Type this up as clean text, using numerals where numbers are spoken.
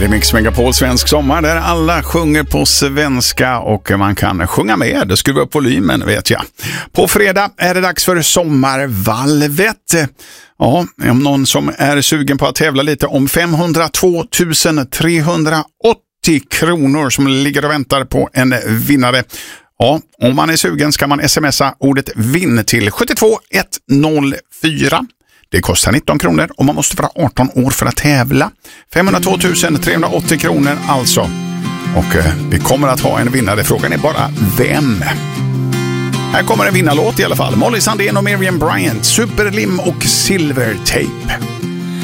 är Mix Megapol Svensk Sommar där alla sjunger på svenska och man kan sjunga med. Skruva upp volymen, vet jag. På fredag är det dags för sommarvalvet. Ja, om någon som är sugen på att tävla lite om 502 380 kronor som ligger och väntar på en vinnare. Ja, om man är sugen ska man smsa ordet vinn till 72104. Det kostar 19 kronor och man måste vara 18 år för att tävla. 502 380 kronor alltså. Och vi kommer att ha en vinnare. Frågan är bara vem? Här kommer en vinnarlåt i alla fall. Molly Sandén och Miriam Bryant. Superlim och Silvertape.